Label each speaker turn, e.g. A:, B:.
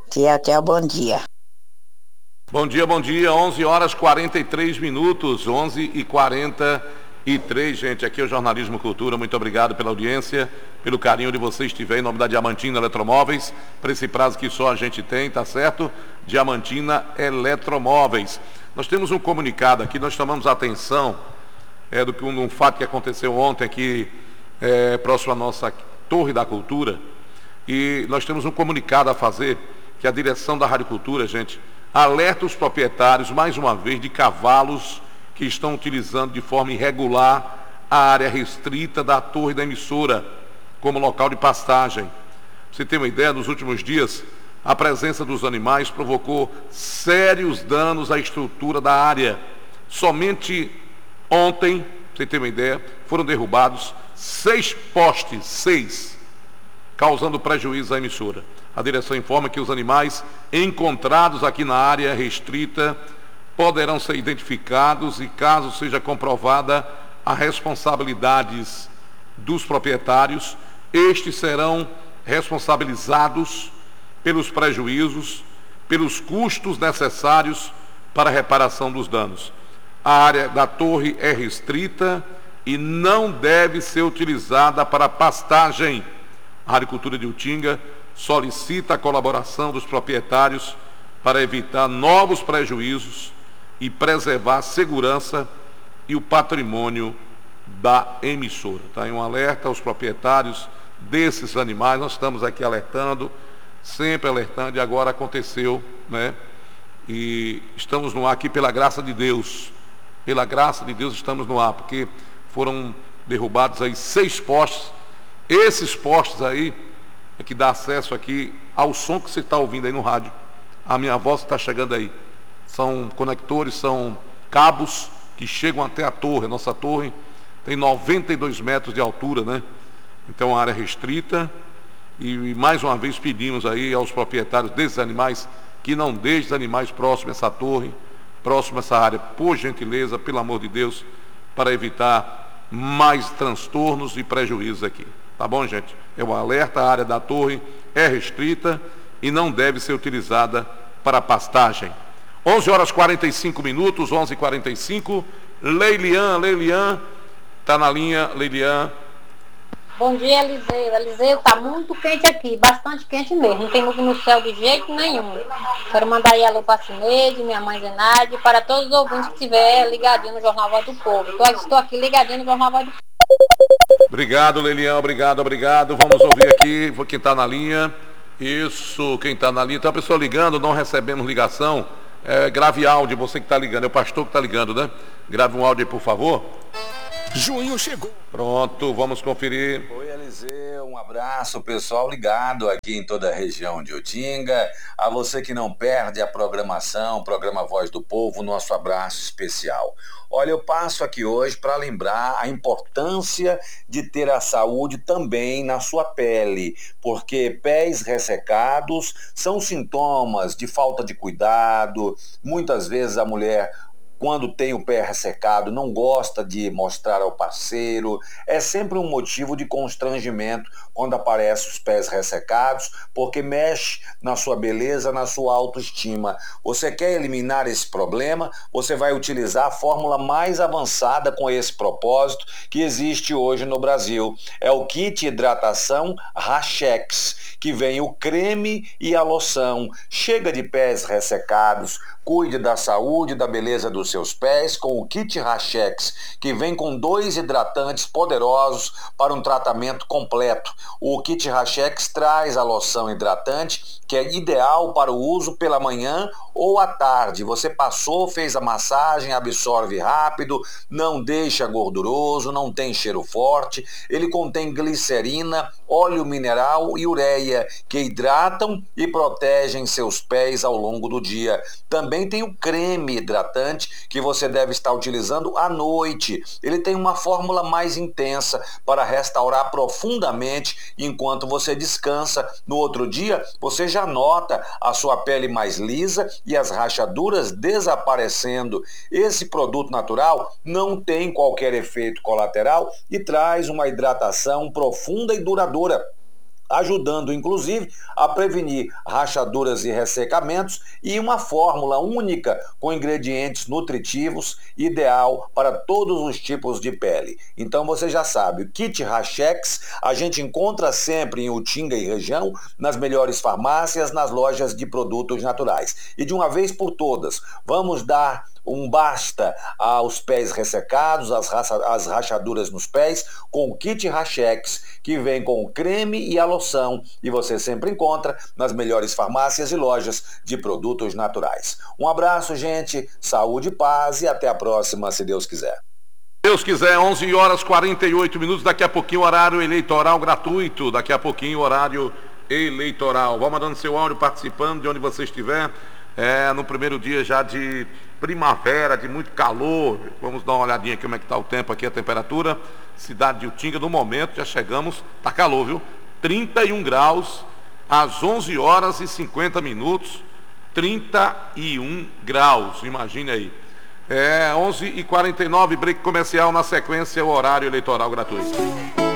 A: Tchau, bom dia.
B: Bom dia, 11 horas 43 minutos, 11h43, gente, aqui é o Jornalismo Cultura, muito obrigado pela audiência, pelo carinho de vocês que estiverem, em nome da Diamantina Eletromóveis, para esse prazo que só a gente tem, tá certo? Diamantina Eletromóveis. Nós temos um comunicado aqui, nós chamamos a atenção do que um fato que aconteceu ontem aqui, próximo à nossa Torre da Cultura, e nós temos um comunicado a fazer, que a direção da Rádio Cultura, gente, alerta os proprietários, mais uma vez, de cavalos que estão utilizando de forma irregular a área restrita da torre da emissora como local de pastagem. Pra você ter uma ideia, nos últimos dias, a presença dos animais provocou sérios danos à estrutura da área. Somente ontem, pra você ter uma ideia, foram derrubados 6 postes, causando prejuízo à emissora. A direção informa que os animais encontrados aqui na área restrita poderão ser identificados e, caso seja comprovada a responsabilidades dos proprietários, estes serão responsabilizados pelos prejuízos, pelos custos necessários para a reparação dos danos. A área da torre é restrita e não deve ser utilizada para pastagem. A Rádio Cultura de Utinga solicita a colaboração dos proprietários para evitar novos prejuízos e preservar a segurança e o patrimônio da emissora. Tá aí um alerta aos proprietários desses animais. Nós estamos aqui alertando, sempre alertando, e agora aconteceu, né? E estamos no ar aqui pela graça de Deus. Pela graça de Deus estamos no ar, porque foram derrubados aí 6 postes. Esses postes aí é que dá acesso aqui ao som que você está ouvindo aí no rádio. A minha voz está chegando aí. São conectores, são cabos que chegam até a torre. A nossa torre tem 92 metros de altura, né? Então, a área restrita. E mais uma vez pedimos aí aos proprietários desses animais que não deixem os animais próximos a essa torre, próximo a essa área, por gentileza, pelo amor de Deus, para evitar mais transtornos e prejuízos aqui. Tá bom, gente? É um alerta, a área da torre é restrita e não deve ser utilizada para pastagem. 11 horas 45 minutos, 11h45. Leilian, está na linha, Leilian.
C: Bom dia, Eliseu. Eliseu, está muito quente aqui, bastante quente mesmo, não tem nuvem no céu de jeito nenhum. Quero mandar aí alô para a Cineide, minha mãe Zenaide, para todos os ouvintes que estiver ligadinho no Jornal Voz do Povo. Estou aqui ligadinho no Jornal Voz do Povo.
B: Obrigado, Leilian, obrigado. Vamos ouvir aqui quem está na linha. Isso, quem está na linha. Tem uma pessoa ligando, não recebemos ligação. Grave áudio, você que está ligando, é o pastor que está ligando, né? Grave um áudio aí, por favor.
D: Junho chegou.
B: Pronto, vamos conferir.
E: Oi, Eliseu, um abraço, pessoal ligado aqui em toda a região de Utinga. A você que não perde a programação, programa Voz do Povo, nosso abraço especial. Olha, eu passo aqui hoje para lembrar a importância de ter a saúde também na sua pele, porque pés ressecados são sintomas de falta de cuidado. Muitas vezes a mulher, quando tem o pé ressecado, não gosta de mostrar ao parceiro. É sempre um motivo de constrangimento quando aparecem os pés ressecados, porque mexe na sua beleza, na sua autoestima. Você quer eliminar esse problema? Você vai utilizar a fórmula mais avançada com esse propósito que existe hoje no Brasil. É o kit hidratação Rachex, que vem o creme e a loção. Chega de pés ressecados, cuide da saúde e da beleza dos seus pés com o kit Rachex, que vem com 2 hidratantes poderosos para um tratamento completo. O kit Rachex traz a loção hidratante, que é ideal para o uso pela manhã ou à tarde. Você passou, fez a massagem, absorve rápido, não deixa gorduroso, não tem cheiro forte. Ele contém glicerina, óleo mineral e ureia, que hidratam e protegem seus pés ao longo do dia. Também tem o creme hidratante, que você deve estar utilizando à noite. Ele tem uma fórmula mais intensa para restaurar profundamente enquanto você descansa. No outro dia, você já nota a sua pele mais lisa e as rachaduras desaparecendo. Esse produto natural não tem qualquer efeito colateral e traz uma hidratação profunda e duradoura. ajudando inclusive a prevenir rachaduras e ressecamentos, e uma fórmula única com ingredientes nutritivos, ideal para todos os tipos de pele. Então você já sabe, o Kit Rachex a gente encontra sempre em Utinga e região, nas melhores farmácias, nas lojas de produtos naturais. E de uma vez por todas, vamos dar um basta aos pés ressecados, às rachaduras nos pés, com o Kit Rachex, que vem com o creme e a loção, e você sempre encontra nas melhores farmácias e lojas de produtos naturais. Um abraço, gente, saúde e paz, e até a próxima, se Deus quiser.
B: Deus quiser, 11 horas 48 minutos, daqui a pouquinho horário eleitoral gratuito, daqui a pouquinho horário eleitoral. Vá mandando seu áudio, participando de onde você estiver, no primeiro dia já de primavera, de muito calor. Vamos dar uma olhadinha aqui como é que está o tempo aqui, a temperatura. Cidade de Utinga, no momento, já chegamos, está calor, viu? 31 graus, às 11 horas e 50 minutos, 31 graus, imagine aí. 11h49, break comercial, na sequência o horário eleitoral gratuito.